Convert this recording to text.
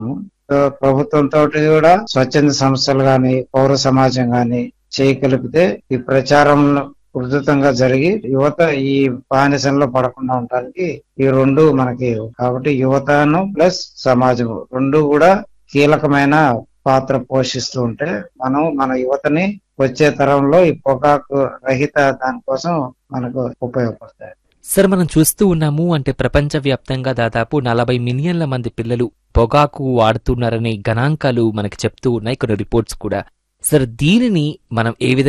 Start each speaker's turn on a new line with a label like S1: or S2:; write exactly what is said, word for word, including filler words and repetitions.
S1: So ప్రభుత్వంతో కూడా స్వచ్ఛంద సంస్థలు గాని పౌర సమాజం గాని చేయగలిపితే ఈ ప్రచారం ఉధృతంగా జరిగి యువత ఈ బానిసంలో పడకుండా ఉండడానికి ఈ రెండు మనకి కాబట్టి యువతను ప్లస్ సమాజం రెండు కూడా కీలకమైన పాత్ర పోషిస్తూ ఉంటే మనం మన యువతని వచ్చే తరంలో ఈ పొగాకు రహిత దానికోసం మనకు ఉపయోగపడతాయి.
S2: సార్, మనం చూస్తూ ఉన్నాము అంటే ప్రపంచవ్యాప్తంగా దాదాపు నలభై మిలియన్ల మంది పిల్లలు పొగాకు వాడుతున్నారనే గణాంకాలు మనకి చెప్తూ ఉన్నాయి, కొన్ని రిపోర్ట్స్ కూడా. సార్, దీనిని మనం ఏ విధంగా